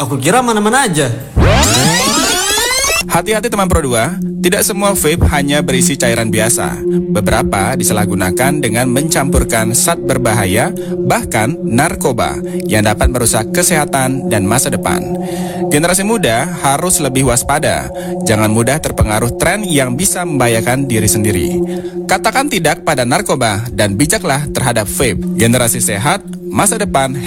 Aku kira mana-mana aja. Hati-hati teman Pro 2, tidak semua vape hanya berisi cairan biasa. Beberapa disalahgunakan dengan mencampurkan zat berbahaya, bahkan narkoba, yang dapat merusak kesehatan dan masa depan. Generasi muda harus lebih waspada, jangan mudah terpengaruh tren yang bisa membahayakan diri sendiri. Katakan tidak pada narkoba dan bijaklah terhadap vape. Generasi sehat, masa depan